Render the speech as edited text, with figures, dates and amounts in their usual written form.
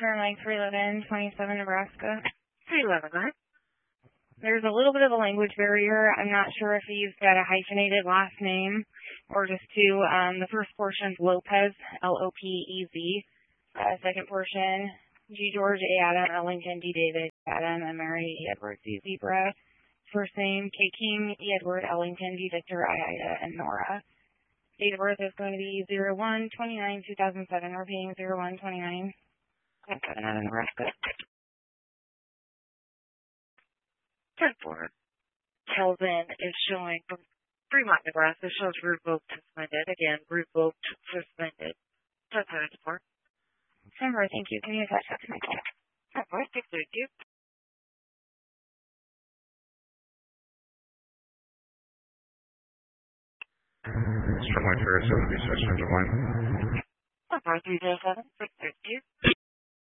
Sure, Mike 311, 27 Nebraska. 311. There's a little bit of a language barrier. I'm not sure if he's got a hyphenated last name or just two. The first portion is Lopez, Lopez. Second portion, G. George, A. Adam, L. Lincoln, D. David, Adam, and Mary, E. Edward, C. Zebra. First name, K. King, E. Edward, L. Lincoln, V. Victor, I. Ida, and Nora. Date of birth is going to be 01/29/2007. We're paying 01/29. Nebraska. 10-4. Kelvin is showing from Fremont, Nebraska. Shows revoked, suspended. Again, revoked, suspended. 10-4. December, thank you. Can you attach that to my call? Of course, thank you. Mr. White, Ferris, 736, 1. 4307.